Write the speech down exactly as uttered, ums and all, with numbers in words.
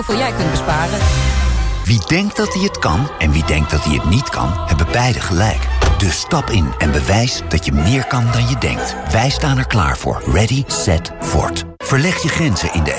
hoeveel jij kunt besparen. Wie denkt dat hij het kan en wie denkt dat hij het niet kan, hebben beide gelijk. Dus stap in en bewijs dat je meer kan dan je denkt. Wij staan er klaar voor. Ready, set, Ford. Verleg je grenzen in de